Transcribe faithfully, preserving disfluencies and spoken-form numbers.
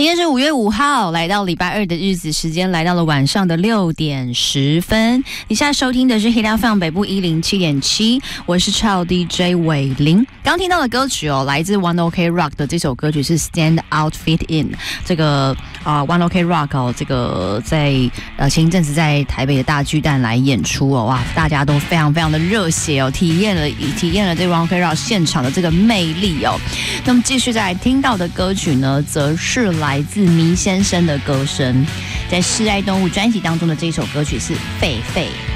今天是五月五号，来到礼拜二的日子，时间来到了晚上的六点十分。你现在收听的是 Hit F M 北部一零七点七，我是超 D J 伟玲。刚听到的歌曲哦，来自 One OK Rock 的这首歌曲是 Stand Out Fit In。这个啊、呃、One OK Rock 哦，这个在呃前一阵子在台北的大巨蛋来演出哦，哇，大家都非常非常的热血哦，体验了体验了这个 One OK Rock 现场的这个魅力哦。那么继续再来听到的歌曲呢，则是来自迷先生的歌声，在《示爱动物》专辑当中的这一首歌曲是《狒狒》。